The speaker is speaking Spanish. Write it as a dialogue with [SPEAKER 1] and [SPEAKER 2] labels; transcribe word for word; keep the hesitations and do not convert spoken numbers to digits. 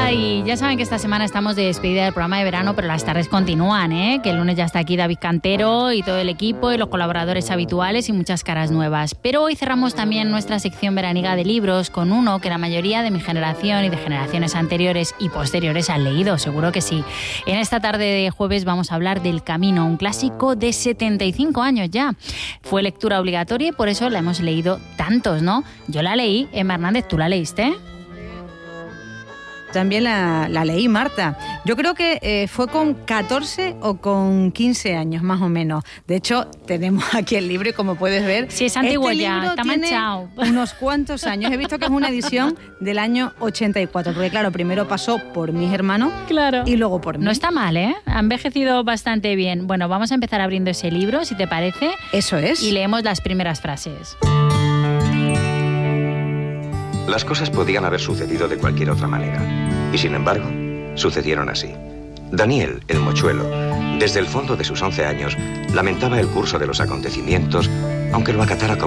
[SPEAKER 1] Ay, ya saben que esta semana estamos de despedida del programa de verano, pero las tardes continúan, ¿eh? Que el lunes ya está aquí David Cantero y todo el equipo y los colaboradores habituales y muchas caras nuevas. Pero hoy cerramos también nuestra sección veraniega de libros con uno que la mayoría de mi generación y de generaciones anteriores y posteriores han leído, seguro que sí. En esta tarde de jueves vamos a hablar del Camino, un clásico de setenta y cinco años ya. Fue lectura obligatoria y por eso la hemos leído tantos, ¿no? Yo la leí. Emma Hernández, ¿tú la leíste?
[SPEAKER 2] También la, la leí, Marta. Yo creo que eh, fue con catorce o con quince años, más o menos. De hecho, tenemos aquí el libro y como puedes ver...
[SPEAKER 1] Sí, es antiguo
[SPEAKER 2] este
[SPEAKER 1] ya,
[SPEAKER 2] libro
[SPEAKER 1] está
[SPEAKER 2] tiene
[SPEAKER 1] manchado.
[SPEAKER 2] unos cuantos años. He visto que es una edición del año ochenta y cuatro, porque claro, primero pasó por mis hermanos
[SPEAKER 1] Claro.
[SPEAKER 2] y luego por mí.
[SPEAKER 1] No está mal, ¿eh? Ha envejecido bastante bien. Bueno, vamos a empezar abriendo ese libro, si te parece.
[SPEAKER 2] Eso es.
[SPEAKER 1] Y leemos las primeras frases.
[SPEAKER 3] Las cosas podían haber sucedido de cualquier otra manera. Y sin embargo, sucedieron así. Daniel, el mochuelo, desde el fondo de sus once años, lamentaba el curso de los acontecimientos, aunque lo acatara como